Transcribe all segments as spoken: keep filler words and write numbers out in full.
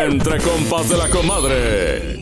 Entre compas de la comadre.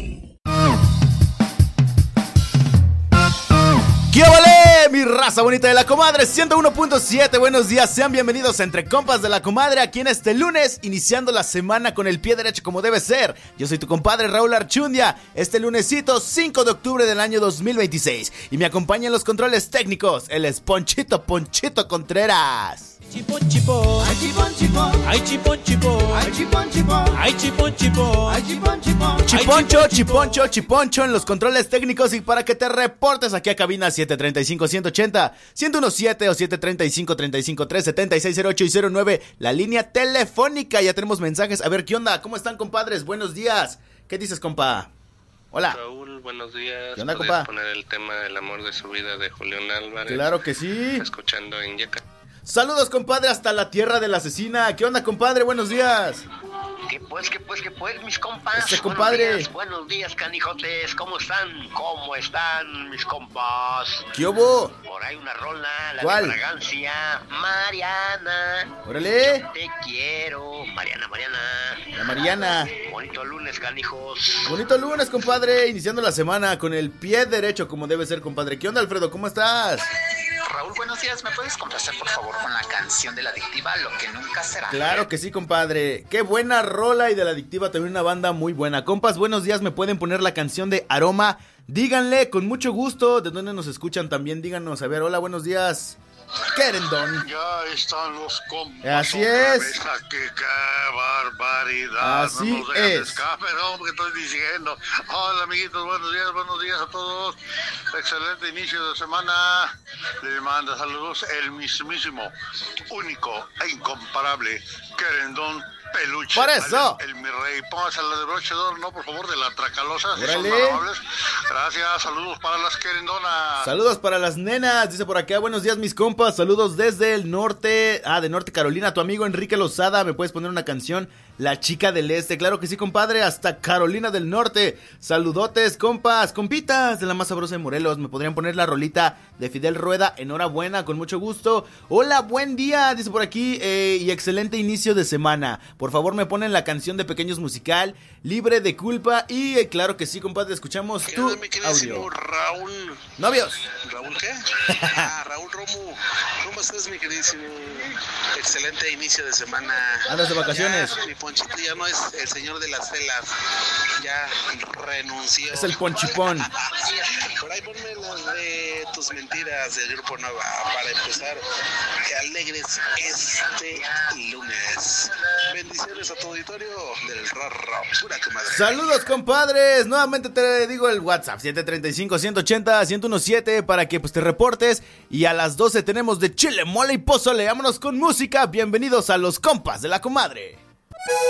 ¡Qué vale, mi raza bonita de la comadre! ciento uno punto siete, buenos días, sean bienvenidos a Entre Compas de la Comadre, aquí en este lunes, iniciando la semana con el pie derecho como debe ser. Yo soy tu compadre Raúl Archundia, este lunesito cinco de octubre del año dos mil veintiséis. Y me acompaña en los controles técnicos, el es Ponchito, Ponchito Contreras. Chipón, chipón, ay chipón, chipón, ay chipón, chipón, ay chipón, chipón, ay chipón, chipón, ay chipón, chipón, Chiponcho, chiponcho, chiponcho en los controles técnicos y para que te reportes aquí a cabina siete treinta y cinco, ciento ochenta, ciento diecisiete o siete treinta y cinco, treinta y cinco, tres setenta y seis, cero ocho y cero nueve, la línea telefónica. Ya tenemos mensajes. A ver, ¿qué onda? ¿Cómo están, compadres? Buenos días. ¿Qué dices, compa? Hola. Raúl, buenos días. ¿Qué onda, ¿Podrías compa? poner el tema del amor de su vida de Julián Álvarez? Claro que sí. Escuchando en Yeca. Saludos, compadre, hasta la tierra de la asesina. ¿Qué onda, compadre? Buenos días. Que pues, que pues, que pues, mis compas. Ese compadre. Buenos días, buenos días, canijotes. ¿Cómo están? ¿Cómo están, mis compas? ¿Qué hubo? Por ahí una rola, la ¿Cuál? de fragancia. Mariana. Órale. Te quiero. Mariana, Mariana. La Mariana. Bonito lunes, canijos. Bonito lunes, compadre. Iniciando la semana con el pie derecho como debe ser, compadre. ¿Qué onda, Alfredo? ¿Cómo estás? Raúl, buenos días. ¿Me puedes complacer, por favor, con la canción de La Adictiva, Lo que nunca será? Claro que sí, compadre. Qué buena rola, y de La Adictiva también una banda muy buena. Compas, buenos días. ¿Me pueden poner la canción de Aroma? Díganle, con mucho gusto. ¿De dónde nos escuchan también? Díganos. A ver, hola, buenos días. Querendón. Ya están los compas. Así otra es. vez aquí, qué barbaridad. Así no nos dejan es. escape, no, que estoy diciendo. Hola, amiguitos, buenos días, buenos días a todos. Excelente inicio de semana. Le manda saludos el mismísimo, único e incomparable Querendón Peluche. Por eso. El, el mi rey. Póngase la de broche de oro, no, por favor, de la Tracalosa. Si son Órale. tan amables. Gracias, saludos para las querendonas. Saludos para las nenas, dice por acá, buenos días mis compas, saludos desde el norte, ah, de Norte Carolina, tu amigo Enrique Lozada, ¿me puedes poner una canción? La chica del este, claro que sí, compadre, hasta Carolina del Norte, saludotes, compas, compitas de la más sabrosa de Morelos, ¿me podrían poner la rolita de Fidel Rueda? Enhorabuena, con mucho gusto. Hola, buen día, dice por aquí, eh, y excelente inicio de semana, por favor me ponen la canción de Pequeños Musical, Libre de Culpa, y eh, claro que sí, compadre, escuchamos ¿Qué tu onda, mi queridísimo audio. Raúl? Novios. ¿Raúl qué? Ah, Raúl Romo. ¿Cómo estás, mi queridísimo? Excelente inicio de semana. ¿Andas de vacaciones? Ya, mi Ponchito ya no es el señor de las velas. Ya renunció. Es el Ponchipón. Por ahí ponme las de tus mentiras del Grupo Nova para empezar. Que alegres este lunes. Bendiciones a tu auditorio del Rorro. Pura comadre. Saludos, compadres, nuevamente te digo el WhatsApp siete treinta y cinco, ciento ochenta, ciento diecisiete para que pues te reportes, y a las doce tenemos de chile, mole y pozole. Vámonos con música, bienvenidos a los compas de la comadre.